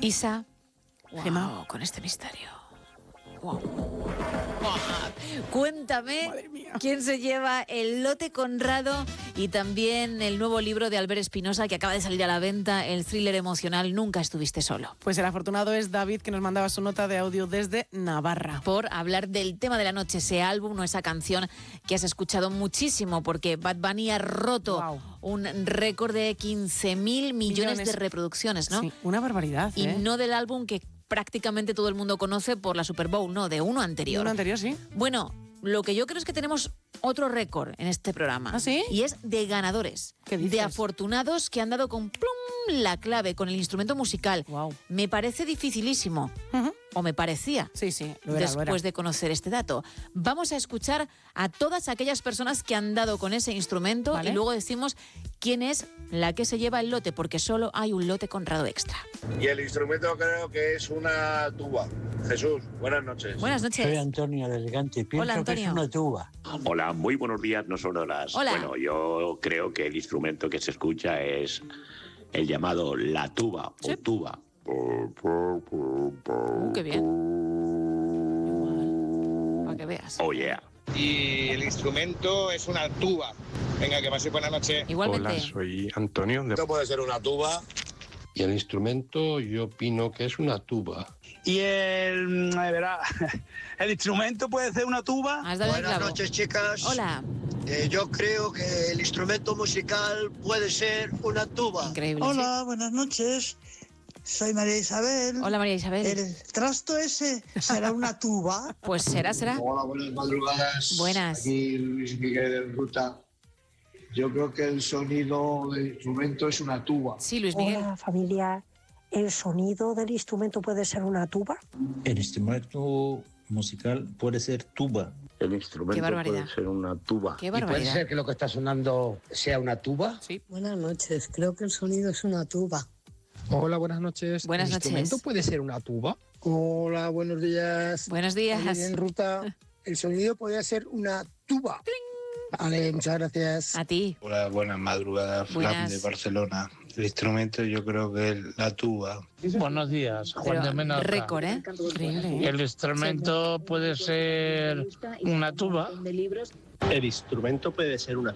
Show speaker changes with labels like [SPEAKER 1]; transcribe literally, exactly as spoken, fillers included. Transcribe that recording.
[SPEAKER 1] Isa, wow, con este misterio. Wow. Cuéntame quién se lleva el lote Conrado y también el nuevo libro de Albert Espinosa que acaba de salir a la venta, el thriller emocional Nunca estuviste solo.
[SPEAKER 2] Pues el afortunado es David, que nos mandaba su nota de audio desde Navarra.
[SPEAKER 1] Por hablar del tema de la noche, ese álbum o esa canción que has escuchado muchísimo, porque Bad Bunny ha roto wow. un récord de quince mil millones, millones de reproducciones, ¿no?
[SPEAKER 2] Sí, una barbaridad.
[SPEAKER 1] Y
[SPEAKER 2] ¿eh?
[SPEAKER 1] no del álbum que prácticamente todo el mundo conoce por la Super Bowl, no, de uno anterior.
[SPEAKER 2] De uno anterior, sí.
[SPEAKER 1] Bueno, lo que yo creo es que tenemos otro récord en este programa.
[SPEAKER 2] ¿Ah, sí?
[SPEAKER 1] Y es de ganadores.
[SPEAKER 2] ¿Qué dices?
[SPEAKER 1] De afortunados que han dado con plum la clave, con el instrumento musical.
[SPEAKER 2] Wow.
[SPEAKER 1] Me parece dificilísimo. Uh-huh. O me parecía.
[SPEAKER 2] Sí, sí, lo era,
[SPEAKER 1] después
[SPEAKER 2] lo era.
[SPEAKER 1] de conocer este dato. Vamos a escuchar a todas aquellas personas que han dado con ese instrumento, ¿vale? Y luego decimos quién es la que se lleva el lote, porque solo hay un lote Conrado extra.
[SPEAKER 3] Y el instrumento creo que es una tuba. Jesús, buenas noches.
[SPEAKER 1] Buenas noches.
[SPEAKER 4] Soy Antonio del Elegante. Pienso
[SPEAKER 1] Hola, Antonio.
[SPEAKER 4] que es una tuba.
[SPEAKER 5] Hola, muy buenos días, no son horas.
[SPEAKER 1] Hola.
[SPEAKER 5] Bueno, yo creo que el instrumento que se escucha es el llamado la tuba, ¿sí? O tuba.
[SPEAKER 1] Uh, qué bien. Para que veas.
[SPEAKER 5] Oh, yeah.
[SPEAKER 6] Y el instrumento es una tuba. Venga, que pase buena noche.
[SPEAKER 1] Igualmente.
[SPEAKER 7] Hola, soy Antonio. De...
[SPEAKER 3] Esto puede ser una tuba.
[SPEAKER 7] Y el instrumento yo opino que es una tuba.
[SPEAKER 8] Y el, verá, el instrumento puede ser una tuba.
[SPEAKER 9] Buenas noches, chicas.
[SPEAKER 1] Hola.
[SPEAKER 9] Eh, yo creo que el instrumento musical puede ser una tuba.
[SPEAKER 1] Increíble.
[SPEAKER 10] Hola,
[SPEAKER 1] ¿sí?
[SPEAKER 10] Buenas noches. Soy María Isabel.
[SPEAKER 1] Hola, María Isabel.
[SPEAKER 10] ¿El trasto ese será una tuba?
[SPEAKER 1] Pues será, será.
[SPEAKER 11] Hola, buenas madrugadas.
[SPEAKER 1] Buenas.
[SPEAKER 11] Aquí Luis Miguel en Ruta. Yo creo que el sonido del instrumento es una tuba.
[SPEAKER 1] Sí, Luis Miguel.
[SPEAKER 12] Hola, familia. ¿El sonido del instrumento puede ser una tuba?
[SPEAKER 13] El instrumento musical puede ser tuba.
[SPEAKER 14] El instrumento puede ser una tuba.
[SPEAKER 1] Qué barbaridad.
[SPEAKER 15] ¿Y puede ser que lo que está sonando sea una tuba?
[SPEAKER 2] Sí.
[SPEAKER 16] Buenas noches. Creo que el sonido es una tuba.
[SPEAKER 17] Hola, buenas noches.
[SPEAKER 1] Buenas
[SPEAKER 17] ¿El
[SPEAKER 1] noches.
[SPEAKER 17] instrumento puede ser una tuba?
[SPEAKER 10] Hola, buenos días.
[SPEAKER 1] Buenos días.
[SPEAKER 10] Aquí en Ruta, el sonido podría ser una tuba. Vale, muchas gracias.
[SPEAKER 1] A ti.
[SPEAKER 18] Hola, buenas madrugadas. Flam de Barcelona. El instrumento yo creo que es la tuba.
[SPEAKER 19] Buenos días, Juan
[SPEAKER 1] Pero
[SPEAKER 19] de Menorca.
[SPEAKER 1] Récord, ¿eh? Increíble.
[SPEAKER 19] El instrumento puede ser una tuba.
[SPEAKER 20] El instrumento puede ser una